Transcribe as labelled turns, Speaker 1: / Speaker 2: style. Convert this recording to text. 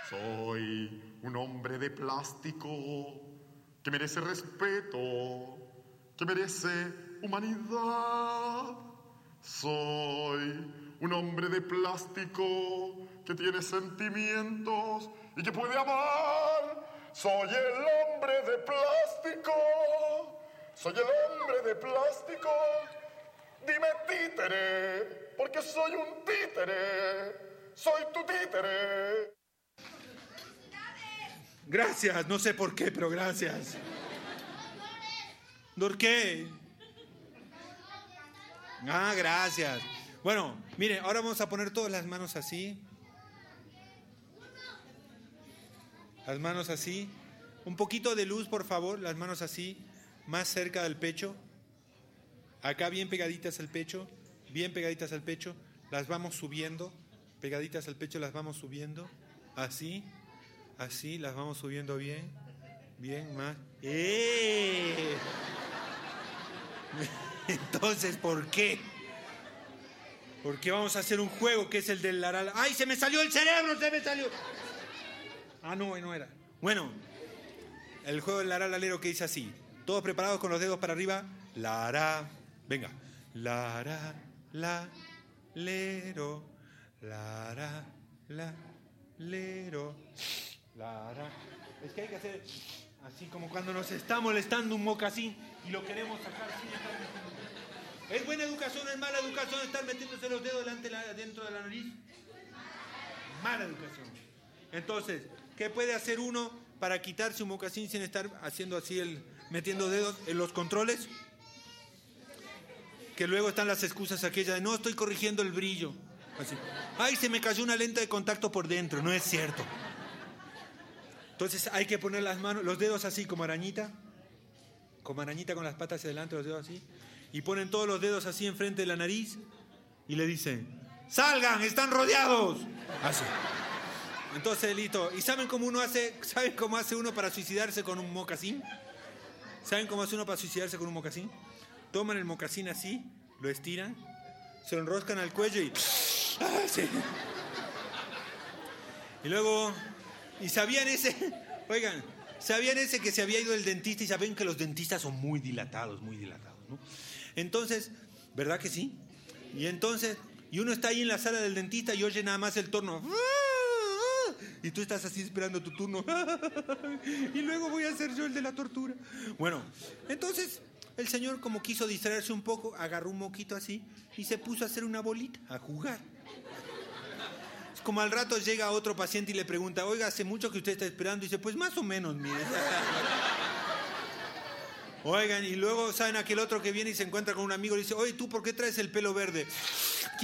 Speaker 1: Soy un hombre de plástico que merece respeto, que merece humanidad. Soy un hombre de plástico que tiene sentimientos y que puede amar. Soy el hombre de plástico. Soy el hombre de plástico. Dime títere, porque soy un títere. Soy tu títere.
Speaker 2: Gracias, no sé por qué, pero gracias. ¿Por qué? Ah, gracias. Bueno, mire, ahora vamos a poner todas las manos así. Las manos así. Un poquito de luz, por favor, las manos así, más cerca del pecho. Acá bien pegaditas al pecho, bien pegaditas al pecho. Las vamos subiendo, pegaditas al pecho las vamos subiendo. Así, así, las vamos subiendo bien, bien, más. Entonces, ¿por qué? Porque vamos a hacer un juego que es el del laral. ¡Ay, se me salió el cerebro! ¡Se me salió! Ah, no era. Bueno, el juego del laral-alero que dice así. Todos preparados con los dedos para arriba. Lara. Venga. Lara, la, lero. Lara, la, lero. Lara. Es que hay que hacer así como cuando nos está molestando un mocasín y lo queremos sacar sin estar metiendo. ¿Es buena educación o es mala educación estar metiéndose los dedos dentro de la nariz? Mala educación. Entonces, ¿qué puede hacer uno para quitarse un mocasín sin estar haciendo así, metiendo dedos en los controles? Que luego están las excusas aquellas de no, estoy corrigiendo el brillo. Así. Ay, se me cayó una lente de contacto por dentro. No es cierto. Entonces hay que poner las manos, los dedos así como arañita con las patas hacia adelante, los dedos así. Y ponen todos los dedos así enfrente de la nariz y le dicen, ¡salgan! ¡Están rodeados! Así. Entonces, listo. ¿Y saben cómo hace uno para suicidarse con un mocasín? ¿Saben cómo hace uno para suicidarse con un mocasín? Toman el mocasín así, lo estiran, se lo enroscan al cuello y... ¡sí! Y luego... ¿Y sabían ese? Oigan, ¿sabían ese que se había ido el dentista? Y saben que los dentistas son muy dilatados, ¿no? Entonces, ¿verdad que sí? Y entonces, y uno está ahí en la sala del dentista y oye nada más el torno. Y tú estás así esperando tu turno. Y luego voy a ser yo el de la tortura. Bueno, entonces el señor, como quiso distraerse un poco, agarró un moquito así y se puso a hacer una bolita, a jugar. Es como al rato llega otro paciente y le pregunta, oiga, hace mucho que usted está esperando. Y dice, pues más o menos, mire. Oigan, y luego saben aquel otro que viene y se encuentra con un amigo y le dice, oye, ¿tú por qué traes el pelo verde?